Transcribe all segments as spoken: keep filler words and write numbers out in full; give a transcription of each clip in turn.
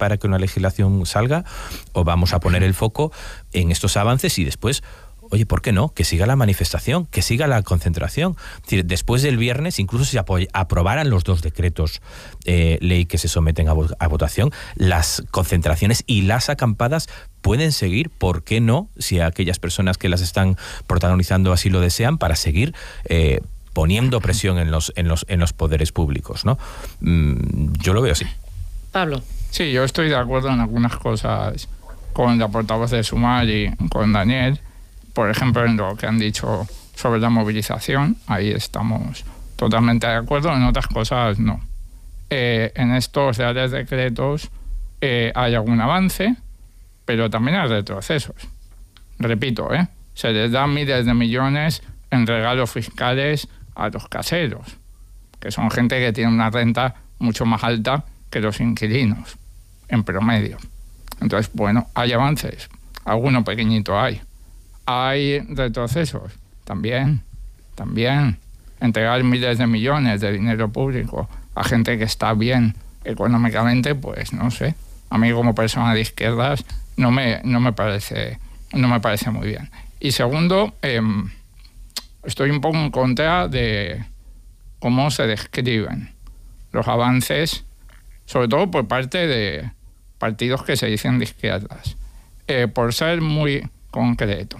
para que una legislación salga, o vamos a poner el foco en estos avances y después, oye, ¿por qué no? Que siga la manifestación, que siga la concentración. Es decir, después del viernes, incluso si aprobaran los dos decretos eh, ley que se someten a, a votación, las concentraciones y las acampadas pueden seguir, ¿por qué no? Si aquellas personas que las están protagonizando así lo desean, para seguir eh, poniendo presión en los, en los, en los poderes públicos, ¿no? Mm, yo lo veo así. Pablo. Sí, yo estoy de acuerdo en algunas cosas con la portavoz de Sumar y con Daniel. Por ejemplo, en lo que han dicho sobre la movilización, ahí estamos totalmente de acuerdo, en otras cosas no. Eh, en estos reales decretos eh, hay algún avance, pero también hay retrocesos. Repito, ¿eh? se les da miles de millones en regalos fiscales a los caseros, que son gente que tiene una renta mucho más alta que los inquilinos, en promedio. Entonces, bueno, hay avances, alguno pequeñito hay. Hay retrocesos, también, también. Entregar miles de millones de dinero público a gente que está bien económicamente, pues no sé. A mí como persona de izquierdas no me, no me, parece, no me parece muy bien. Y segundo, eh, estoy un poco en contra de cómo se describen los avances, sobre todo por parte de partidos que se dicen de izquierdas. Eh, por ser muy concreto.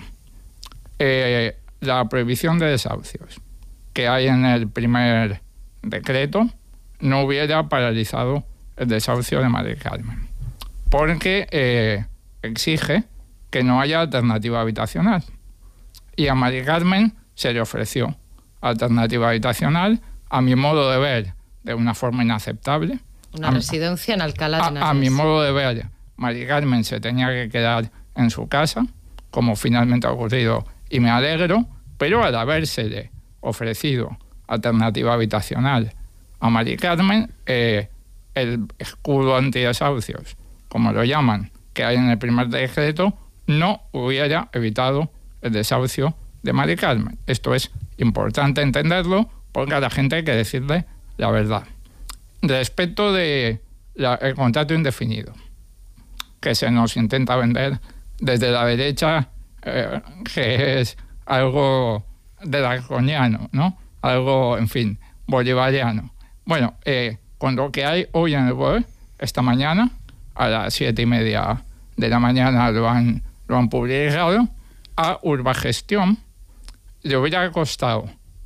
Eh, la prohibición de desahucios que hay en el primer decreto no hubiera paralizado el desahucio de Mari Carmen, porque eh, exige que no haya alternativa habitacional. Y a Mari Carmen se le ofreció alternativa habitacional, a mi modo de ver, de una forma inaceptable. Una a, residencia en Alcalá de Henares. A, a mi modo de ver, Mari Carmen se tenía que quedar en su casa, como finalmente ha ocurrido, y me alegro, pero al habérsele ofrecido alternativa habitacional a Mari Carmen, eh, el escudo antidesahucios, como lo llaman, que hay en el primer decreto, no hubiera evitado el desahucio de Mari Carmen. Esto es importante entenderlo, porque a la gente hay que decirle la verdad. Respecto del de contrato indefinido, que se nos intenta vender desde la derecha, eh, que es algo draconiano, ¿no? Algo, en fin, bolivariano. Bueno, eh, con lo que hay hoy en el B O E, esta mañana, a las siete y media de la mañana lo han, lo han publicado, a Urbagestión le hubiera costado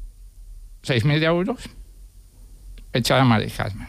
seis mil euros echar a Mari Carmen.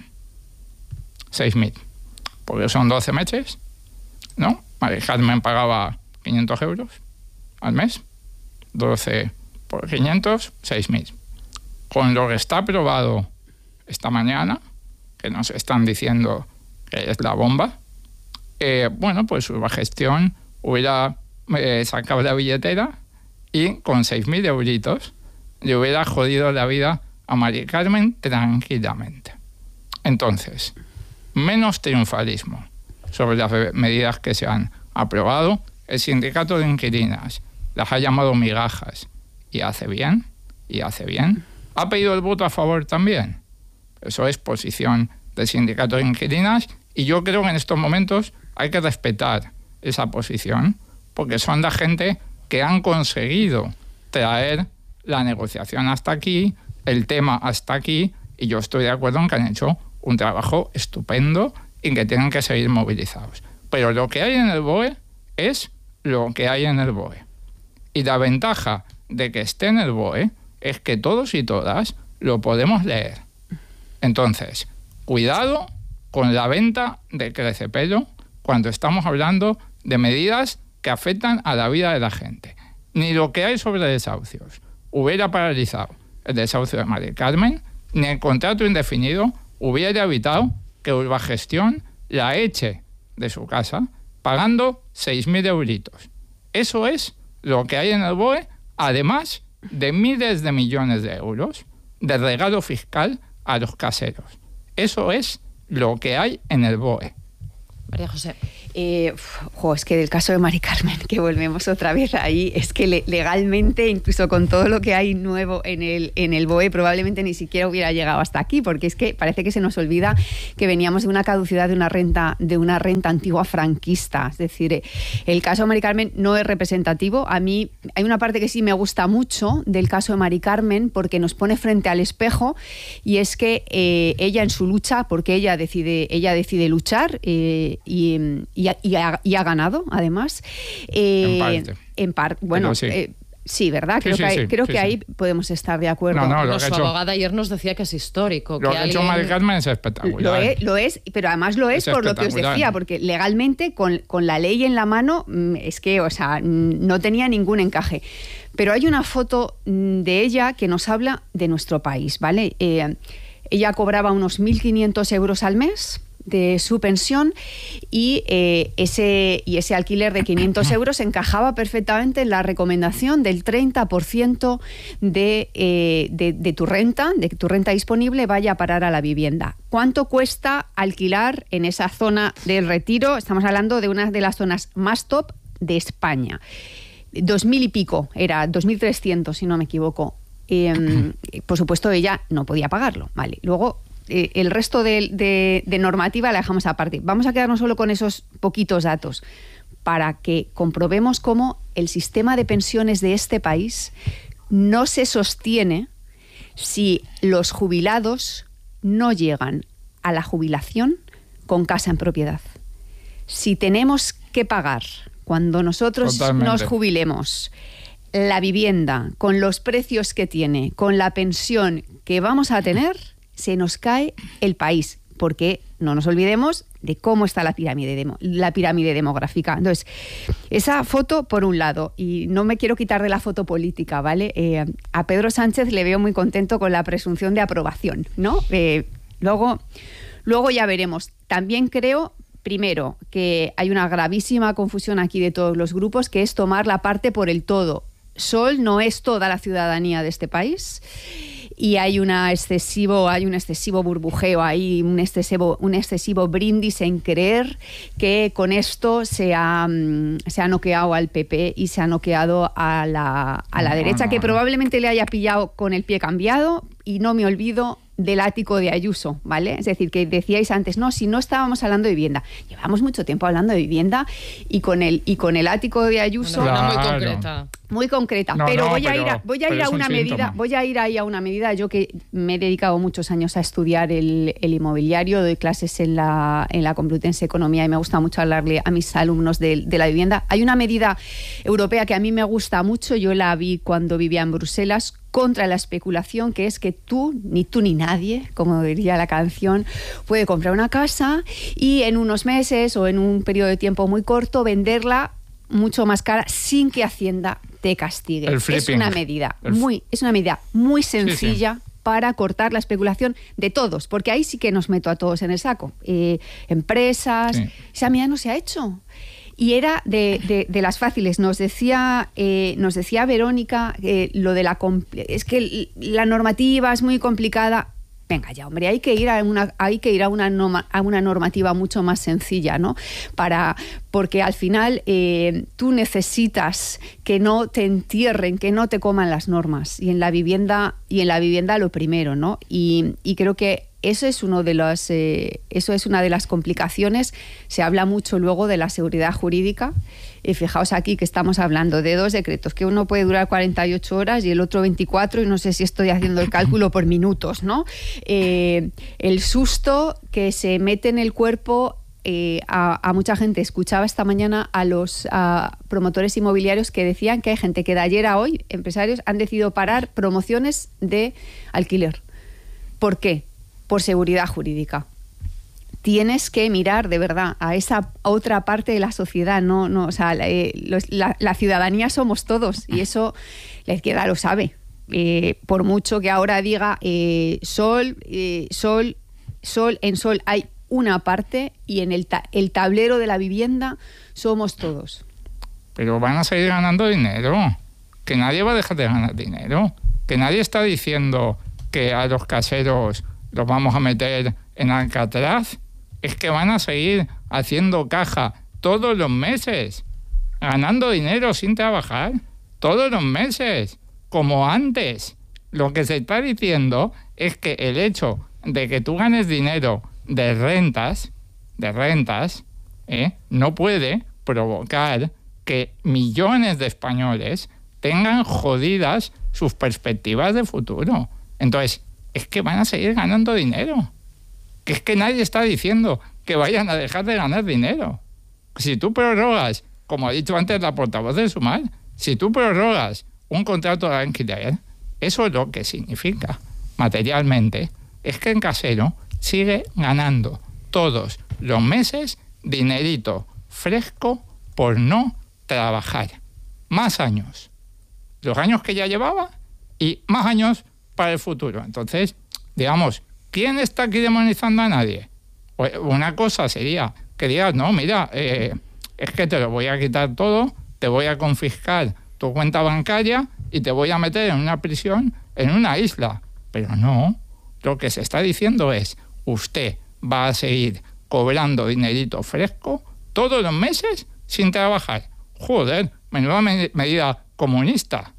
seis mil. Porque son doce meses, ¿no? Mari Carmen pagaba quinientos euros al mes, doce por quinientos, seis mil. Con lo que está aprobado esta mañana, que nos están diciendo que es la bomba, eh, bueno, pues Urbagestión hubiera eh, sacado la billetera y con seis mil euritos le hubiera jodido la vida a Mari Carmen tranquilamente. Entonces, menos triunfalismo sobre las medidas que se han aprobado. El sindicato de inquilinas las ha llamado migajas y hace bien, y hace bien. Ha pedido el voto a favor también. Eso es posición del sindicato de inquilinas y yo creo que en estos momentos hay que respetar esa posición porque son la gente que han conseguido traer la negociación hasta aquí, el tema hasta aquí, y yo estoy de acuerdo en que han hecho un trabajo estupendo y que tienen que seguir movilizados. Pero lo que hay en el B O E es lo que hay en el B O E. Y la ventaja de que esté en el B O E es que todos y todas lo podemos leer. Entonces, cuidado con la venta de crecepelo cuando estamos hablando de medidas que afectan a la vida de la gente. Ni lo que hay sobre desahucios hubiera paralizado el desahucio de Mari Carmen, ni el contrato indefinido hubiera evitado que Urbagestión la eche de su casa pagando seis mil euritos. Eso es lo que hay en el B O E, además de miles de millones de euros de regalo fiscal a los caseros. Eso es lo que hay en el B O E. María José. Eh, jo, es que del caso de Mari Carmen, que volvemos otra vez ahí, es que le, legalmente, incluso con todo lo que hay nuevo en el, en el B O E, probablemente ni siquiera hubiera llegado hasta aquí, porque es que parece que se nos olvida que veníamos de una caducidad de una renta, de una renta antigua franquista. Es decir, el caso de Mari Carmen no es representativo. A mí hay una parte que sí me gusta mucho del caso de Mari Carmen, porque nos pone frente al espejo, y es que eh, ella en su lucha, porque ella decide, ella decide luchar, eh, y, y Y ha, y ha ganado, además. Eh, en parte. En parte, bueno, sí. Eh, sí, ¿verdad? Sí, creo sí, que, hay, sí, creo sí, que sí. ahí podemos estar de acuerdo. No, no, Pero lo su hecho, abogada ayer nos decía que es histórico. Lo que que ha alguien... hecho Mari Carmen es espectacular. Lo es, lo es, pero además lo es, es por lo que os decía, porque legalmente, con, con la ley en la mano, es que, o sea, no tenía ningún encaje. Pero hay una foto de ella que nos habla de nuestro país, ¿vale? Eh, ella cobraba unos mil quinientos euros al mes de su pensión, y, eh, ese, y ese alquiler de quinientos euros encajaba perfectamente en la recomendación del treinta por ciento de, eh, de, de tu renta, de que tu renta disponible vaya a parar a la vivienda. ¿Cuánto cuesta alquilar en esa zona del Retiro? Estamos hablando de una de las zonas más top de España. Dos mil y pico, era dos mil trescientos, si no me equivoco. Eh, por supuesto, ella no podía pagarlo, ¿vale? Luego, Eh, el resto de, de, de normativa la dejamos aparte. Vamos a quedarnos solo con esos poquitos datos para que comprobemos cómo el sistema de pensiones de este país no se sostiene si los jubilados no llegan a la jubilación con casa en propiedad. Si tenemos que pagar cuando nosotros Totalmente. nos jubilemos la vivienda con los precios que tiene, con la pensión que vamos a tener, se nos cae el país, porque no nos olvidemos de cómo está la pirámide, demo, la pirámide demográfica. Entonces, esa foto por un lado, y no me quiero quitar de la foto política, ¿vale? Eh, a Pedro Sánchez le veo muy contento con la presunción de aprobación, ¿no? Eh, luego, luego ya veremos. También creo, primero, que hay una gravísima confusión aquí de todos los grupos, que es tomar la parte por el todo. Sol no es toda la ciudadanía de este país, y hay una excesivo, hay un excesivo burbujeo ahí, un excesivo, un excesivo brindis en creer que con esto se ha, se ha noqueado al P P y se ha noqueado a la, a la no, derecha, no, que no. probablemente le haya pillado con el pie cambiado, y no me olvido del ático de Ayuso, ¿vale? Es decir, que decíais antes, no, si no estábamos hablando de vivienda. Llevamos mucho tiempo hablando de vivienda, y con el, y con el ático de Ayuso... Una, una muy Claro. concreta. Muy concreta, No, pero no, voy a pero- ir a, voy a, pero ir a es un una síntoma. medida, voy a ir ahí a una medida. Yo que me he dedicado muchos años a estudiar el, el inmobiliario, doy clases en la, en la Complutense Economía, y me gusta mucho hablarle a mis alumnos de, de la vivienda. Hay una medida europea que a mí me gusta mucho, yo la vi cuando vivía en Bruselas, contra la especulación, que es que tú, ni tú ni nadie, como diría la canción, puede comprar una casa y en unos meses o en un periodo de tiempo muy corto venderla mucho más cara sin que Hacienda te castigue. El Es flipping. una medida El muy, es una medida muy sí. sencilla para cortar la especulación de todos, porque ahí sí que nos meto a todos en el saco. Eh, empresas, Sí. esa medida no se ha hecho. Y era de, de, de las fáciles. Nos decía, eh, nos decía Verónica eh, lo de la compl- es que la normativa es muy complicada. Venga ya, hombre, hay que ir a una, hay que ir a una, norma, a una normativa mucho más sencilla, ¿no? Para, porque al final eh, tú necesitas que no te entierren, que no te coman las normas. Y en la vivienda, y en la vivienda lo primero, ¿no? Y, y creo que eso es uno de los, eh, eso es una de las complicaciones. Se habla mucho luego de la seguridad jurídica. Y fijaos aquí que estamos hablando de dos decretos, que uno puede durar cuarenta y ocho horas y el otro veinticuatro, y no sé si estoy haciendo el cálculo por minutos, ¿no? Eh, el susto que se mete en el cuerpo eh, a, a mucha gente. Escuchaba esta mañana a los a promotores inmobiliarios que decían que hay gente que de ayer a hoy, empresarios, han decidido parar promociones de alquiler. ¿Por qué? Por seguridad jurídica. Tienes que mirar de verdad a esa otra parte de la sociedad, no, no, o sea, la, eh, los, la, la ciudadanía somos todos, y eso la izquierda lo sabe. Eh, por mucho que ahora diga eh, sol, eh, sol, sol, en sol hay una parte, y en el, ta el tablero de la vivienda somos todos. Pero van a seguir ganando dinero, que nadie va a dejar de ganar dinero, que nadie está diciendo que a los caseros los vamos a meter en Alcatraz es que van a seguir haciendo caja todos los meses, ganando dinero sin trabajar, todos los meses, como antes. Lo que se está diciendo es que el hecho de que tú ganes dinero de rentas, de rentas, ¿eh? no puede provocar que millones de españoles tengan jodidas sus perspectivas de futuro. Entonces, es que van a seguir ganando dinero. Que es que nadie está diciendo que vayan a dejar de ganar dinero. Si tú prorrogas, como ha dicho antes la portavoz de Sumar, si tú prorrogas un contrato de alquiler, eso lo que significa materialmente es que en Casero sigue ganando todos los meses dinerito fresco por no trabajar. Más años. Los años que ya llevaba y más años para el futuro. Entonces, digamos, ¿quién está aquí demonizando a nadie? Una cosa sería que digas, no, mira, eh, es que te lo voy a quitar todo, te voy a confiscar tu cuenta bancaria y te voy a meter en una prisión en una isla. Pero no, lo que se está diciendo es, usted va a seguir cobrando dinerito fresco todos los meses sin trabajar. Joder, menuda me- medida comunista.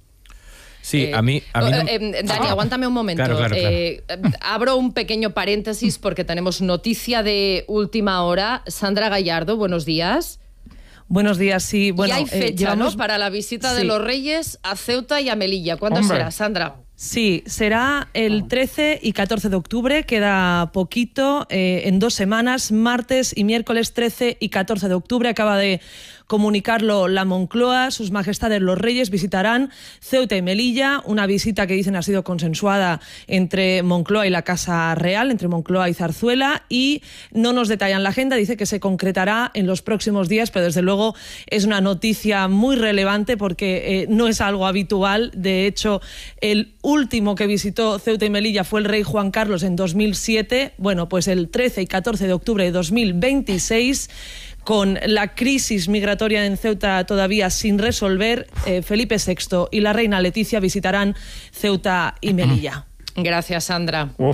Sí, Eh, a mí... A mí no- eh, Dani, Ah. aguántame un momento. Claro, claro, claro. Eh, abro un pequeño paréntesis porque tenemos noticia de última hora. Sandra Gallardo, buenos días. Buenos días, sí. Bueno, y hay eh, fecha, llevamos- ¿no?, para la visita de Sí. los Reyes a Ceuta y a Melilla. ¿Cuándo Hombre. será, Sandra? Sí, será el trece y catorce de octubre, queda poquito, eh, en dos semanas, martes y miércoles trece y catorce de octubre. Acaba de comunicarlo la Moncloa, sus majestades los Reyes visitarán Ceuta y Melilla, una visita que dicen ha sido consensuada entre Moncloa y la Casa Real, entre Moncloa y Zarzuela, y no nos detallan la agenda, dice que se concretará en los próximos días, pero desde luego es una noticia muy relevante porque eh, no es algo habitual. De hecho, el último que visitó Ceuta y Melilla fue el rey Juan Carlos en dos mil siete. Bueno, pues el trece y catorce de octubre de dos mil veintiséis, con la crisis migratoria en Ceuta todavía sin resolver, eh, Felipe sexto y la reina Leticia visitarán Ceuta y Melilla. Gracias, Sandra. Uf,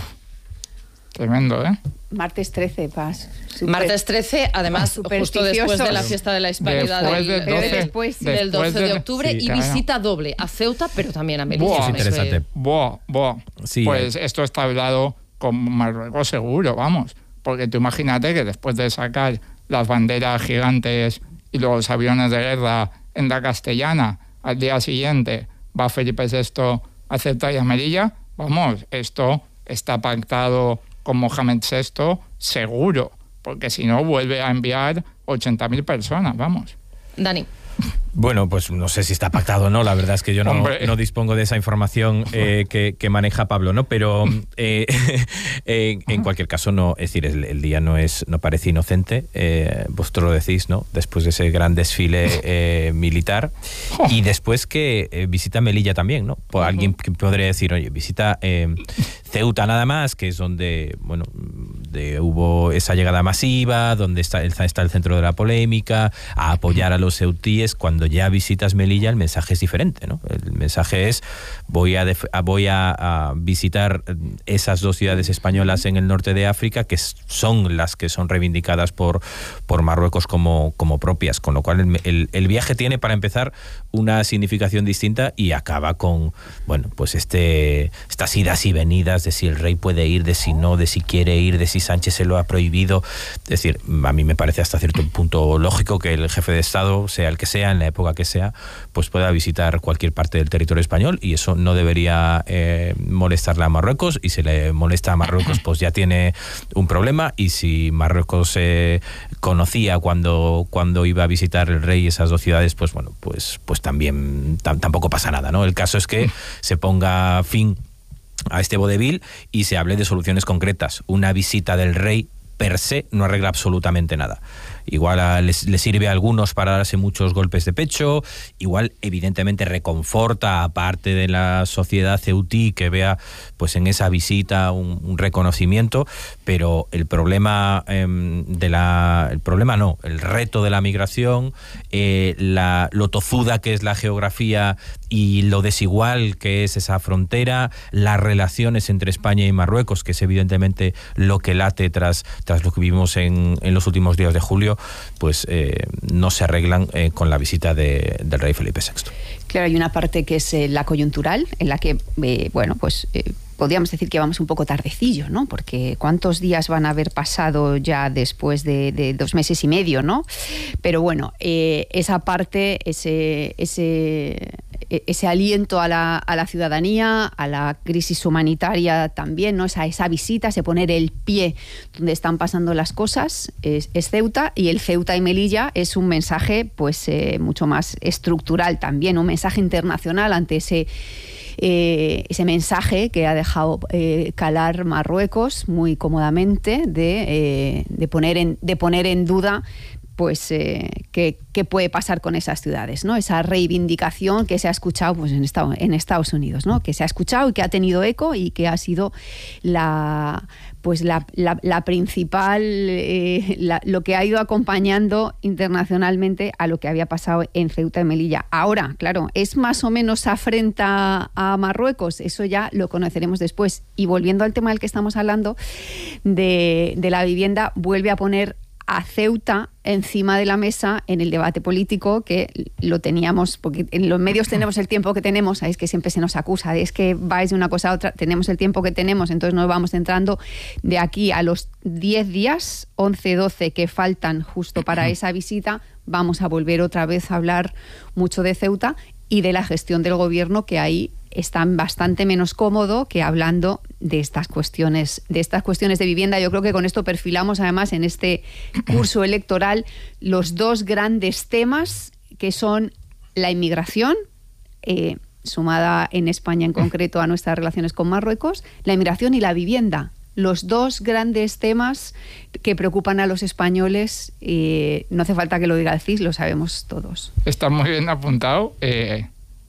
tremendo, ¿eh? Martes trece, Paz. Súper- Martes trece, además, justo Supersticiosos. después de la fiesta de la Hispanidad Después del, del del- doce, después, sí. del después doce de del- octubre sí, y claro. visita doble a Ceuta, pero también a Melilla. Buah. Es Eso interesante. Buah, buah. Sí, pues hay- esto está hablado con Marruecos seguro, vamos. Porque tú imagínate que después de sacar las banderas gigantes y los aviones de guerra en la Castellana, al día siguiente va Felipe sexto a Ceuta y a Melilla, vamos, esto está pactado con Mohamed sexto seguro, porque si no vuelve a enviar ochenta mil personas, vamos. Dani. Bueno, pues no sé si está pactado o no, la verdad es que yo no, Hombre. no dispongo de esa información eh, que, que maneja Pablo, ¿no? Pero eh, eh, en cualquier caso, no, es decir, el, el día no es no parece inocente, eh, vosotros lo decís, ¿no? Después de ese gran desfile eh, militar y después que eh, visita Melilla también, ¿no? Pues alguien que podría decir, oye, visita eh, Ceuta nada más, que es donde, bueno, de, hubo esa llegada masiva, donde está, está el centro de la polémica, a apoyar a los ceutíes. Cuando ya visitas Melilla, el mensaje es diferente, ¿no? El mensaje es, voy a, def- a- voy a, a visitar esas dos ciudades españolas en el norte de África, que s- son las que son reivindicadas por, por Marruecos como, como propias, con lo cual el, el- el viaje tiene, para empezar, una significación distinta y acaba con, bueno, pues este estas idas y venidas de si el rey puede ir, de si no, de si quiere ir, de si Sánchez se lo ha prohibido. Es decir, a mí me parece hasta cierto punto lógico que el jefe de Estado, sea el que sea, en la época que sea, pues pueda visitar cualquier parte del territorio español, y eso no debería eh, molestarle a Marruecos, y si le molesta a Marruecos pues ya tiene un problema. Y si Marruecos eh, conocía cuando, cuando iba a visitar el rey esas dos ciudades, pues bueno, pues, pues también tam- tampoco pasa nada, ¿no? El caso es que se ponga fin a este vodevil y se hable de soluciones concretas. Una visita del rey per se no arregla absolutamente nada. Igual a, les, les sirve a algunos para darse muchos golpes de pecho, igual evidentemente reconforta a parte de la sociedad ceutí que vea pues en esa visita un, un reconocimiento, pero el problema eh, de la el problema no, el reto de la migración, eh, la, lo tozuda que es la geografía y lo desigual que es esa frontera, las relaciones entre España y Marruecos, que es evidentemente lo que late tras, tras lo que vimos en, en los últimos días de julio, pues eh, no se arreglan eh, con la visita de, del rey Felipe sexto. Claro, hay una parte que es eh, la coyuntural, en la que, eh, bueno, pues eh, podríamos decir que vamos un poco tardecillo, ¿no? Porque ¿cuántos días van a haber pasado ya después de, de dos meses y medio, ¿no? Pero bueno, eh, esa parte, ese, ese, ese aliento a la, a la ciudadanía, a la crisis humanitaria también, ¿no? Esa, esa visita, ese poner el pie donde están pasando las cosas, es, es Ceuta, y el Ceuta y Melilla es un mensaje pues eh, mucho más estructural también, un mensaje internacional ante ese Eh, ese mensaje que ha dejado eh, calar Marruecos muy cómodamente de, eh, de, poner, en, de poner en duda pues eh, qué, qué puede pasar con esas ciudades, ¿no? Esa reivindicación que se ha escuchado pues, en, Estados, en Estados Unidos, ¿no? Que se ha escuchado y que ha tenido eco y que ha sido la pues la, la, la principal, eh, la, lo que ha ido acompañando internacionalmente a lo que había pasado en Ceuta y Melilla. Ahora, claro, ¿es más o menos afrenta a Marruecos? Eso ya lo conoceremos después. Y volviendo al tema del que estamos hablando, de, de la vivienda, vuelve a poner a Ceuta encima de la mesa en el debate político, que lo teníamos, porque en los medios tenemos el tiempo que tenemos, es que siempre se nos acusa de es que vais de una cosa a otra, tenemos el tiempo que tenemos, entonces nos vamos entrando de aquí a los diez días, once, doce que faltan justo para esa visita, vamos a volver otra vez a hablar mucho de Ceuta y de la gestión del gobierno, que ahí están bastante menos cómodo que hablando de estas cuestiones, de estas cuestiones de vivienda. Yo creo que con esto perfilamos además en este curso electoral los dos grandes temas que son la inmigración, eh, sumada en España en concreto a nuestras relaciones con Marruecos, la inmigración y la vivienda. Los dos grandes temas que preocupan a los españoles, eh, no hace falta que lo diga el C I S, lo sabemos todos. Está muy bien apuntado eh,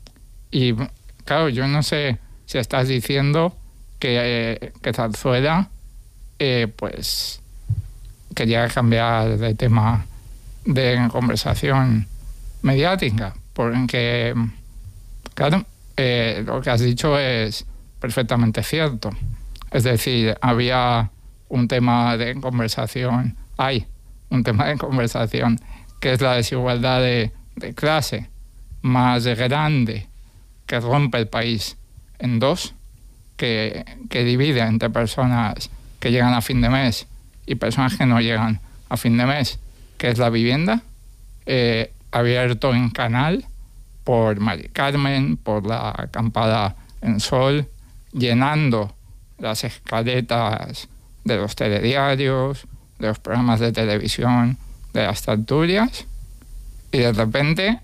y claro, yo no sé si estás diciendo que, eh, que Zarzuela eh, pues quería cambiar de tema de conversación mediática, porque claro, eh, lo que has dicho es perfectamente cierto. Es decir, había un tema de conversación, hay un tema de conversación que es la desigualdad de, de clase más grande, que rompe el país en dos, que, que divide entre personas que llegan a fin de mes y personas que no llegan a fin de mes, que es la vivienda, eh, abierto en canal por Mari Carmen, por la acampada en Sol, llenando las escaletas de los telediarios, de los programas de televisión, de las tertulias, y de repente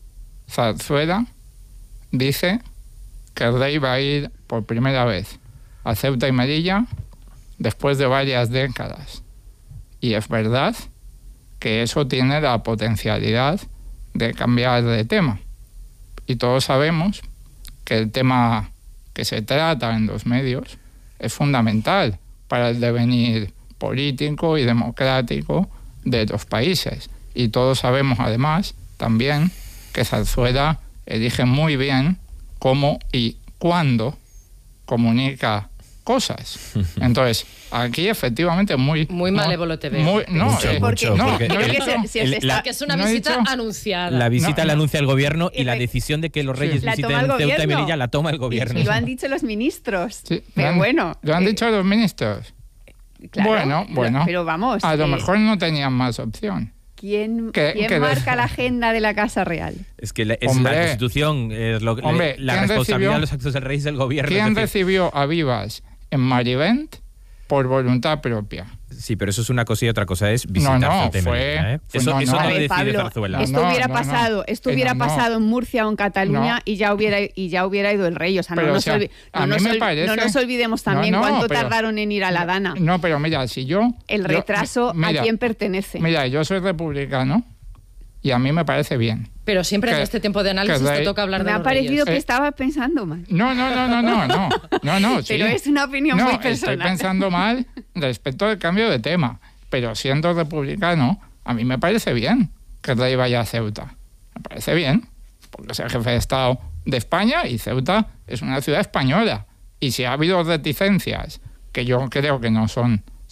Zarzuela dice que el rey va a ir por primera vez a Ceuta y Melilla después de varias décadas. Y es verdad que eso tiene la potencialidad de cambiar de tema. Y todos sabemos que el tema que se trata en los medios es fundamental para el devenir político y democrático de los países. Y todos sabemos además también que Zarzuela elige muy bien cómo y cuándo comunica cosas. Entonces, aquí efectivamente muy... Muy no, malévolo te veo. Muy, no, mucho, eh, mucho, no, porque no he Creo que, dicho- se- si el- está- la- que es una no he visita dicho- anunciada. La visita No, la no. anuncia el gobierno y Y la re- decisión de que los reyes La visiten toma el Ceuta y gobierno. Melilla la toma el gobierno. Y lo han dicho los ministros. Sí, pero lo han- bueno. ¿Lo han eh, dicho los ministros? claro, bueno, lo- bueno. Pero vamos. A lo eh, mejor no tenían más opción. ¿Quién, que- quién que marca des- la agenda de la Casa Real? Es que la, es Hombre. la Constitución, es lo, Hombre, la ¿quién responsabilidad recibió- de los actos del rey es del gobierno. es ¿Quién decir, recibió a Vivas en Marivent por voluntad propia? sí, pero eso es una cosa y otra cosa es visitar No, no, Ceuta y fue- Melilla, ¿eh? fue- Eso no, eso no. no A lo ver, decide Pablo, Zarzuela. No, esto no, hubiera no, pasado, no. esto Eh, hubiera no, no. pasado en Murcia o en Cataluña No. y ya hubiera y ya hubiera ido el rey. O sea, no Pero, nos, o sea, olvi- a no mí nos me ol- parece- no nos olvidemos también No, no, cuánto pero- tardaron en ir a la Dana. No, pero mira, si yo... El yo- retraso, mira, ¿a quién pertenece? Mira, yo soy republicano y a mí me parece bien. Pero siempre en Que- este tiempo de análisis que te rey- toca hablar Me de ha los parecido reyes. que Eh, estaba pensando mal. No, no, no, no, no, no, no, no, sí. Pero es una opinión no, muy estoy personal. pensando mal respecto al cambio de tema. Pero siendo republicano, a mí me parece bien que el rey vaya a Ceuta. Me parece bien, porque es el jefe de Estado de España y Ceuta es una ciudad española. Y si ha habido reticencias, que yo creo que no son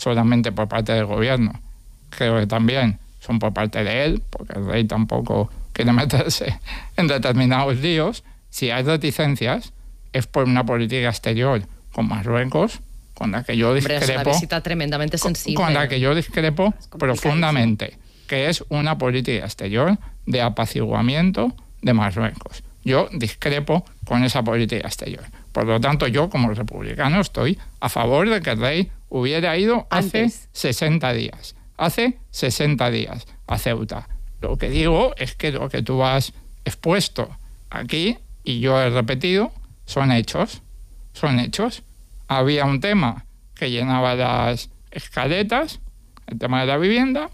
solamente por parte del gobierno. Creo que también son por parte de él, porque el rey tampoco quiere meterse en determinados líos. Si hay reticencias, es por una política exterior con Marruecos, con la que yo discrepo. Hombre, es una visita tremendamente sensible. Con, con la que yo discrepo profundamente, que es una política exterior de apaciguamiento de Marruecos. Yo discrepo con esa política exterior. Por lo tanto, yo como republicano estoy a favor de que el rey hubiera ido hace Antes. sesenta días. Hace sesenta días a Ceuta. Lo que digo es que lo que tú has expuesto aquí, y yo he repetido, son hechos. Son hechos. Había un tema que llenaba las escaletas, el tema de la vivienda,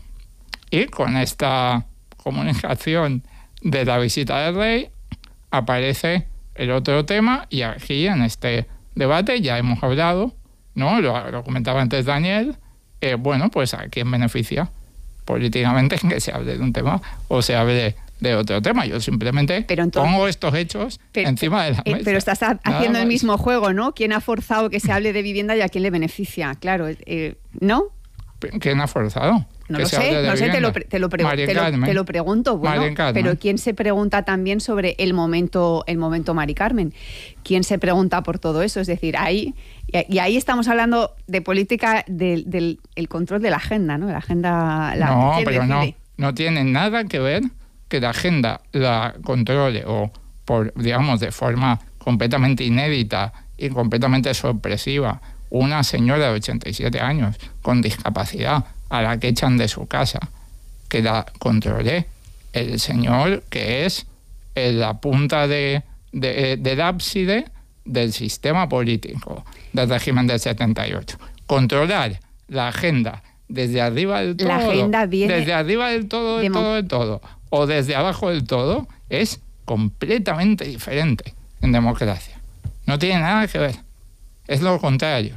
y con esta comunicación de la visita del rey aparece el otro tema, y aquí en este debate ya hemos hablado, ¿no? Lo, lo comentaba antes Daniel, eh, bueno, pues a quién beneficia políticamente que se hable de un tema o se hable de, de otro tema. Yo simplemente entonces, pongo estos hechos pero, encima de la mesa. Eh, pero estás ha, haciendo el mismo juego, ¿no? ¿Quién ha forzado que se hable de vivienda y a quién le beneficia? Claro, eh, ¿no? ¿Quién ha forzado? No lo sé, no sé, te lo, te, lo pre te, lo, te lo pregunto. Bueno, pero ¿quién se pregunta también sobre el momento, el momento Mari Carmen? ¿Quién se pregunta por todo eso? Es decir, ahí y ahí estamos hablando de política del, del el control de la agenda, ¿no? La agenda. La, no, pero no, no tiene nada que ver que la agenda la controle o por, digamos, de forma completamente inédita y completamente sorpresiva una señora de ochenta y siete años con discapacidad a la que echan de su casa, que la controle el señor que es la punta de, de, del ábside del sistema político del régimen del setenta y ocho. Controlar la agenda desde arriba del todo, la agenda viene desde arriba del todo, del todo, del todo, o desde abajo del todo, es completamente diferente en democracia. No tiene nada que ver. Es lo contrario.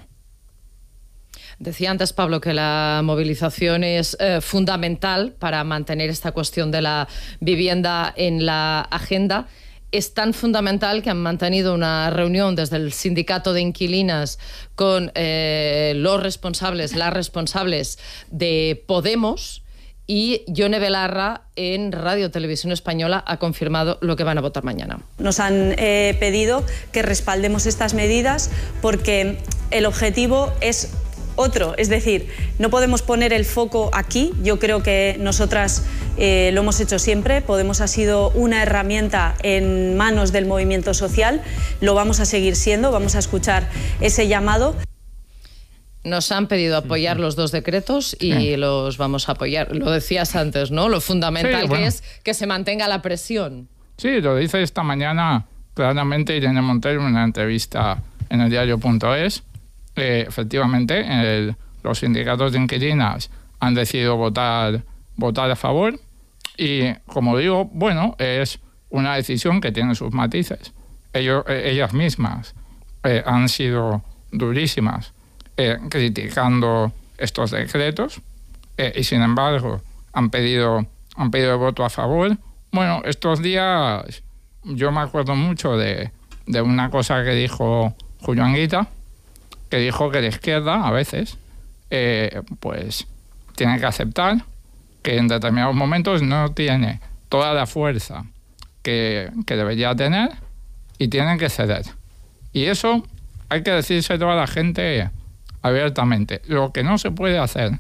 Decía antes, Pablo, que la movilización es eh, fundamental para mantener esta cuestión de la vivienda en la agenda. Es tan fundamental que han mantenido una reunión desde el sindicato de inquilinas con eh, los responsables, las responsables de Podemos, y Yone Belarra en Radio Televisión Española ha confirmado lo que van a votar mañana. Nos han eh, pedido que respaldemos estas medidas porque el objetivo es otro, es decir, no podemos poner el foco aquí. Yo creo que nosotras eh, lo hemos hecho siempre. Podemos ha sido una herramienta en manos del movimiento social, lo vamos a seguir siendo, vamos a escuchar ese llamado. Nos han pedido apoyar los dos decretos y sí. los vamos a apoyar. Lo decías antes, ¿no? Lo fundamental sí, bueno. que es que se mantenga la presión. Sí, lo dice esta mañana claramente Irene Montero en una entrevista en el diario punto es. Eh, efectivamente, el, los sindicatos de inquilinas han decidido votar, votar a favor y, como digo, bueno, es una decisión que tiene sus matices. Ellos, eh, ellas mismas eh, han sido durísimas eh, criticando estos decretos eh, y, sin embargo, han pedido, han pedido el voto a favor. Bueno, estos días yo me acuerdo mucho de, de una cosa que dijo Julio Anguita, que dijo que la izquierda a veces eh, pues tiene que aceptar que en determinados momentos no tiene toda la fuerza que, que debería tener y tienen que ceder. Y eso hay que decírselo a la gente abiertamente. Lo que no se puede hacer,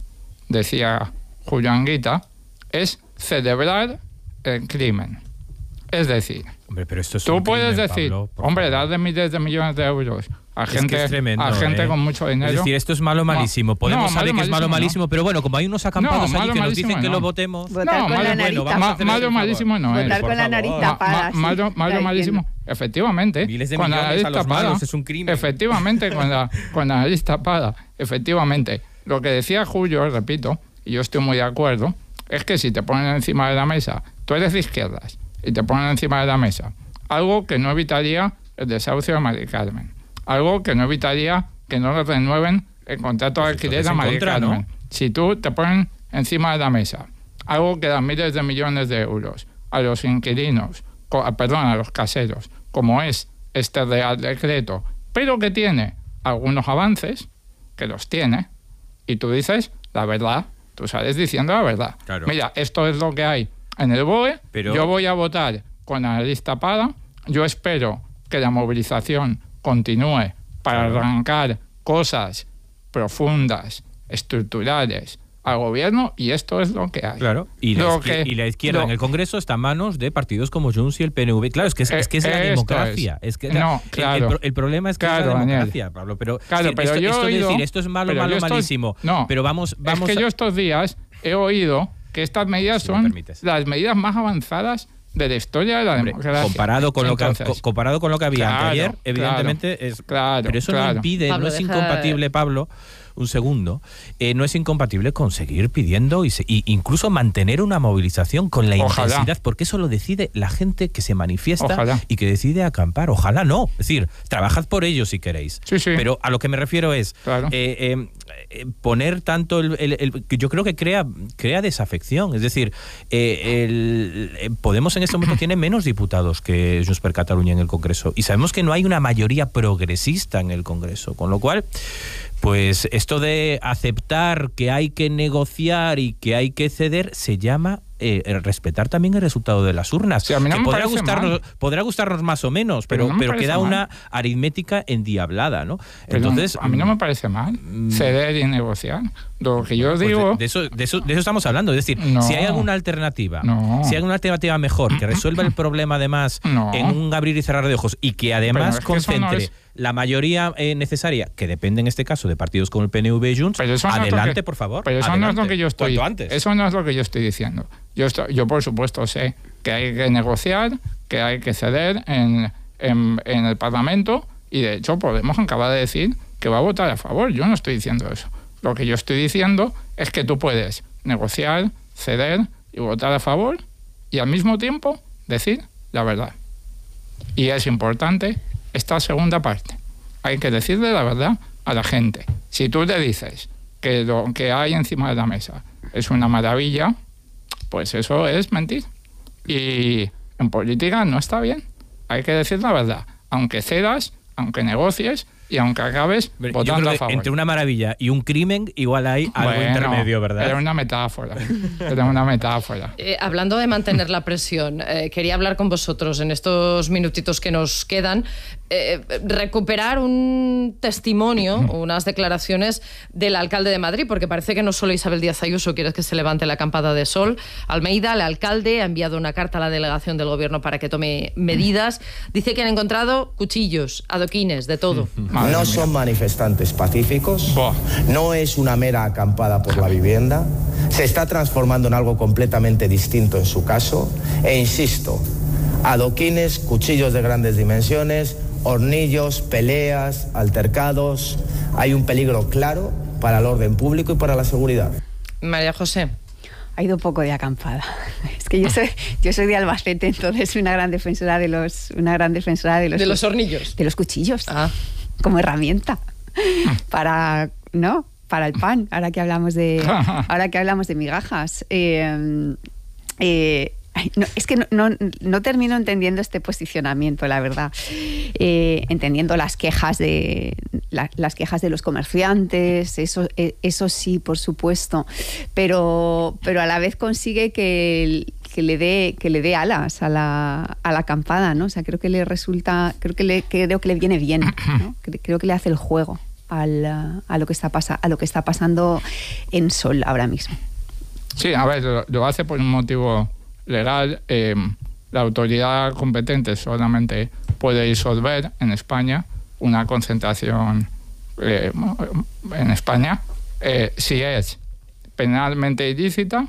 decía Julio Anguita, es celebrar el crimen. Es decir, hombre, pero esto es tú un puedes crimen, decir, Pablo, hombre, darle miles de millones de euros a gente, es que es tremendo, a gente ¿eh? con mucho dinero. Es decir, esto es malo malísimo. Podemos no, saber malo, que es malo malísimo, no. pero bueno, como hay unos acampados no, allí malo, que nos dicen no. que lo votemos. Votar no, con malo, la nariz bueno, tapada. malo malísimo no es. Votar con la nariz tapada. Ma, malo, malo malísimo. Efectivamente, miles de con la nariz a los tapada. malos, es un crimen. Efectivamente, con la, con la nariz tapada. Efectivamente. Lo que decía Julio, repito, y yo estoy muy de acuerdo, es que si te ponen encima de la mesa, tú eres de izquierdas, y te ponen encima de la mesa algo que no evitaría el desahucio de Mari Carmen, algo que no evitaría que no le renueven el contrato de alquiler a Mari Carmen. ¿No? Si tú te ponen encima de la mesa algo que da miles de millones de euros a los inquilinos, perdón, a los caseros, como es este Real Decreto, pero que tiene algunos avances, que los tiene, y tú dices la verdad, tú sales diciendo la verdad. Claro. Mira, esto es lo que hay en el B O E, Pero... yo voy a votar con la nariz tapada, yo espero que la movilización continúe para Claro. arrancar cosas profundas, estructurales al gobierno, y esto es lo que hay. Claro, y la, Lo izquier- que- y la izquierda lo- en el Congreso está en manos de partidos como Junts y el P N V. Claro, es que es, es, que es la Eh, esto democracia. es. Es que No, el- claro. el, pro- el problema es que Claro, es la Daniel. democracia, Pablo. Pero, Claro, es decir, pero esto, yo he esto de oído- decir esto es malo, pero malo, yo estos- malísimo. no, pero vamos, vamos es que a- yo estos días he oído que estas medidas Si me son permites. las medidas más avanzadas de la historia de la Hombre, democracia. comparado con lo que Entonces, co- comparado con lo que había claro, anteayer, evidentemente claro, es claro, pero eso claro. no impide, Pablo, no es deja- incompatible, Pablo, un segundo, eh, no es incompatible con seguir pidiendo y, se- y incluso mantener una movilización con la Ojalá. intensidad, porque eso lo decide la gente que se manifiesta Ojalá. y que decide acampar. Ojalá no, es decir, trabajad por ello si queréis. Sí, sí. Pero a lo que me refiero es Claro. eh, eh, eh, poner tanto el, el- el- que yo creo que crea crea desafección, es decir, eh, el- eh, Podemos en este momento tiene menos diputados que Junts per Catalunya en el Congreso y sabemos que no hay una mayoría progresista en el Congreso, con lo cual pues esto de aceptar que hay que negociar y que hay que ceder se llama eh, respetar también el resultado de las urnas. Sí, a mí no que me podrá parece gustarnos, mal. podrá gustarnos más o menos, Pero pero, no me pero parece queda mal. una aritmética endiablada, ¿no? Pero Entonces, a mí no me parece mal ceder y negociar. Lo que yo pues digo... de, de eso, de, eso, de eso estamos hablando. Es decir, No. si hay alguna alternativa, No. si hay alguna alternativa mejor que resuelva el problema además No. en un abrir y cerrar de ojos y que además Pero es que eso no concentre es- la mayoría eh, necesaria, que depende en este caso de partidos como el P N V y Junts, Pero eso no es lo adelante, que- por favor. Pero eso no es adelante. lo que yo estoy. Cuanto antes. Eso no es lo que yo estoy diciendo. Yo, estoy- yo por supuesto sé que hay que negociar, que hay que ceder en, en, en el Parlamento, y de hecho Podemos acaba de decir que va a votar a favor. Yo no estoy diciendo eso. Lo que yo estoy diciendo es que tú puedes negociar, ceder y votar a favor y al mismo tiempo decir la verdad. Y es importante esta segunda parte. Hay que decirle la verdad a la gente. Si tú le dices que lo que hay encima de la mesa es una maravilla, pues eso es mentir. Y en política no está bien. Hay que decir la verdad. Aunque cedas, aunque negocies y aunque acabes Hombre, yo votando creo a que favor. entre una maravilla y un crimen igual hay algo Bueno, intermedio, ¿verdad? Era una metáfora. Era una metáfora. Eh, hablando de mantener la presión, eh, quería hablar con vosotros en estos minutitos que nos quedan, eh, recuperar un testimonio, unas declaraciones del alcalde de Madrid, porque parece que no solo Isabel Díaz Ayuso quiere que se levante la acampada de sol. Almeida, el alcalde, ha enviado una carta a la delegación del gobierno para que tome medidas. Dice que han encontrado cuchillos, adoquines, de todo. Madre No mía. son manifestantes pacíficos, Buah. no es una mera acampada por la vivienda, se está transformando en algo completamente distinto en su caso, e insisto, adoquines, cuchillos de grandes dimensiones, hornillos, peleas, altercados, hay un peligro claro para el orden público y para la seguridad. María José. Ha ido poco de acampada. Es que yo soy, yo soy de Albacete, entonces una gran defensora de los, una gran defensora de los, De los hornillos. de los cuchillos, Ah. como herramienta para, ¿no? Para el pan. Ahora que hablamos de, ahora que hablamos de migajas. Eh, eh, ay, no, es que no, no, no termino entendiendo este posicionamiento, la verdad. Eh, entendiendo las quejas de la, las quejas de los comerciantes, eso, eh, eso sí, por supuesto, pero, pero a la vez consigue que, el- que le dé que le dé alas a la, a la acampada, ¿no? O sea, creo que le resulta, creo que le creo que le viene bien, ¿no? Cre- Creo que le hace el juego al, a lo que está pasa, a lo que está pasando en Sol ahora mismo. Sí, a ver, lo, lo hace por un motivo legal. Eh, la autoridad competente solamente puede disolver en España una concentración eh, en España eh, si es penalmente ilícita,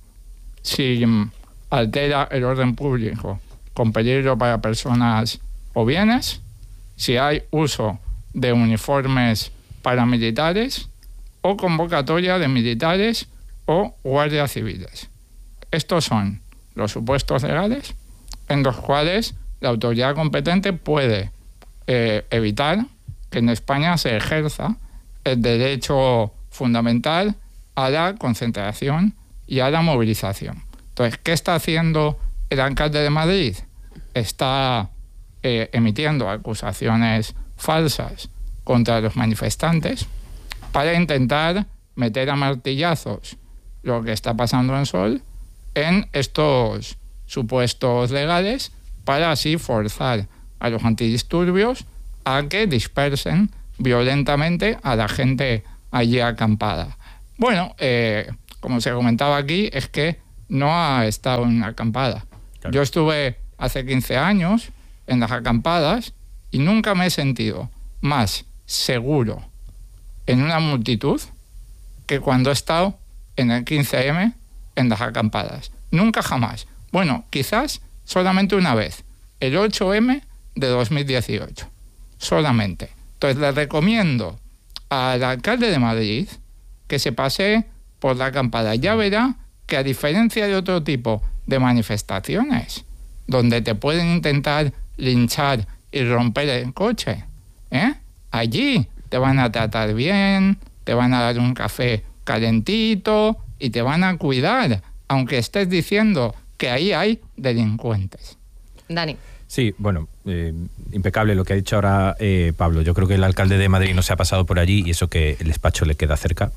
si mm, altera el orden público con peligro para personas o bienes, si hay uso de uniformes paramilitares o convocatoria de militares o guardias civiles. Estos son los supuestos legales en los cuales la autoridad competente puede eh, evitar que en España se ejerza el derecho fundamental a la concentración y a la movilización. Entonces, ¿qué está haciendo el alcalde de Madrid? Está eh, emitiendo acusaciones falsas contra los manifestantes para intentar meter a martillazos lo que está pasando en Sol en estos supuestos legales para así forzar a los antidisturbios a que dispersen violentamente a la gente allí acampada. Bueno, eh, como se comentaba aquí, es que no ha estado en una acampada. Claro. Yo estuve hace quince años en las acampadas y nunca me he sentido más seguro en una multitud que cuando he estado en el quince eme en las acampadas. Nunca jamás. Bueno, quizás solamente una vez, el ocho eme de dos mil dieciocho. Solamente. Entonces le recomiendo al alcalde de Madrid que se pase por la acampada. Ya verá que a diferencia de otro tipo de manifestaciones, donde te pueden intentar linchar y romper el coche, ¿eh? allí te van a tratar bien, te van a dar un café calentito y te van a cuidar, aunque estés diciendo que ahí hay delincuentes. Dani. Sí, bueno, eh, impecable lo que ha dicho ahora eh, Pablo. Yo creo que el alcalde de Madrid no se ha pasado por allí y eso que el despacho le queda cerca.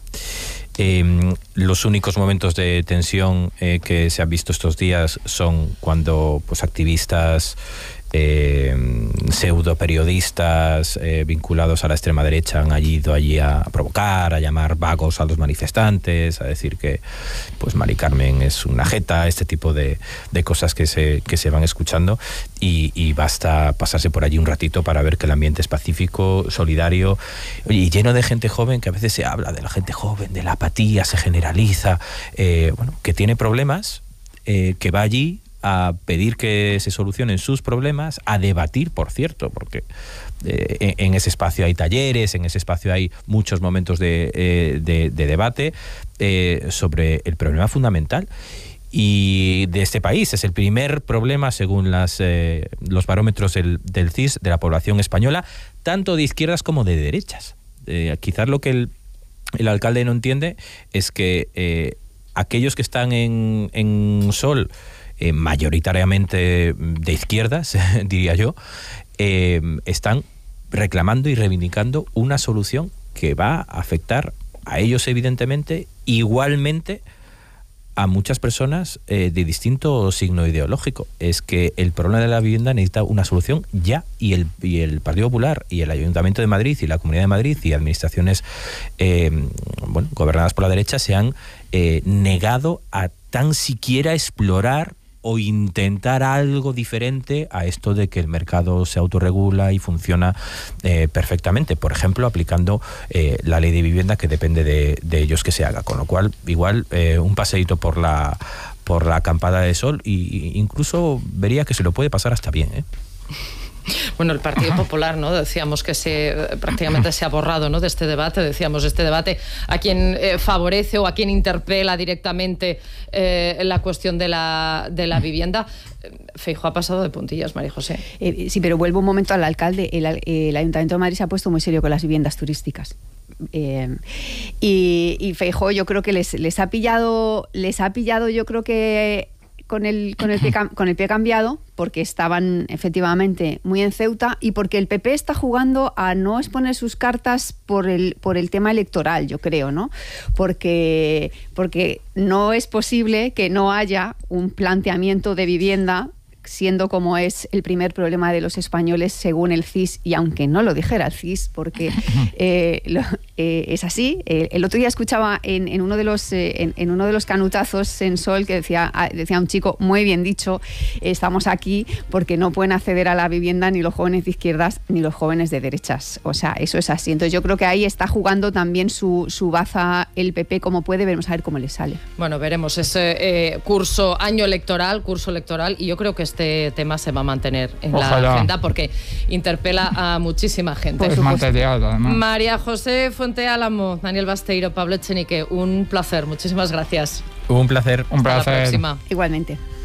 Eh, los únicos momentos de tensión eh, que se han visto estos días son cuando pues, activistas, eh, pseudo periodistas eh, vinculados a la extrema derecha han ido allí a provocar, a llamar vagos a los manifestantes, a decir que pues Mari Carmen es una jeta, este tipo de, de cosas que se, que se van escuchando y, y basta pasarse por allí un ratito para ver que el ambiente es pacífico, solidario y lleno de gente joven, que a veces se habla de la gente joven, de la apatía, se generaliza, eh, bueno, que tiene problemas, eh, que va allí a pedir que se solucionen sus problemas, a debatir, por cierto, porque eh, en, en ese espacio hay talleres, en ese espacio hay muchos momentos de, eh, de, de debate eh, sobre el problema fundamental y de este país. Es el primer problema, según las, eh, los barómetros del, del C I S, de la población española, tanto de izquierdas como de derechas. Eh, quizás lo que el, el alcalde no entiende es que eh, aquellos que están en, en Sol, Eh, mayoritariamente de izquierdas, diría yo, eh, están reclamando y reivindicando una solución que va a afectar a ellos, evidentemente, igualmente a muchas personas eh, de distinto signo ideológico. Es que el problema de la vivienda necesita una solución ya, y el, y el Partido Popular y el Ayuntamiento de Madrid y la Comunidad de Madrid y administraciones eh, bueno, gobernadas por la derecha se han eh, negado a tan siquiera explorar o intentar algo diferente a esto de que el mercado se autorregula y funciona eh, perfectamente, por ejemplo, aplicando eh, la ley de vivienda, que depende de, de ellos que se haga, con lo cual igual eh, un paseíto por la por la acampada de Sol y incluso vería que se lo puede pasar hasta bien, ¿eh? Bueno, el Partido Popular, ¿no? Decíamos que se prácticamente se ha borrado, ¿no?, de este debate. Decíamos, este debate a quien eh, favorece o a quien interpela directamente eh, la cuestión de la, de la vivienda. Feijóo ha pasado de puntillas, María José. Eh, sí, pero vuelvo un momento al alcalde. El, el Ayuntamiento de Madrid se ha puesto muy serio con las viviendas turísticas. Eh, y, y Feijóo yo creo que les, les ha pillado, les ha pillado yo creo que con el, con el pie, con el pie cambiado, porque estaban efectivamente muy en Ceuta y porque el P P está jugando a no exponer sus cartas por el, por el tema electoral, yo creo, ¿no? Porque, porque no es posible que no haya un planteamiento de vivienda, siendo como es el primer problema de los españoles según el C I S, y aunque no lo dijera el C I S, porque eh, lo, eh, es así. Eh, el otro día escuchaba en, en, uno de los, eh, en, en uno de los canutazos en Sol que decía, decía un chico, muy bien dicho, estamos aquí porque no pueden acceder a la vivienda ni los jóvenes de izquierdas ni los jóvenes de derechas. O sea, eso es así. Entonces yo creo que ahí está jugando también su, su baza el P P como puede. Veremos a ver cómo le sale. Bueno, veremos ese eh, curso, año electoral, curso electoral, y yo creo que este tema se va a mantener en Ojalá. la agenda porque interpela a muchísima gente. Pues material, además. María José Fuente Álamo, Daniel Basteiro, Pablo Echenique, un placer, muchísimas gracias. Un placer. Un placer. Hasta la próxima. Igualmente.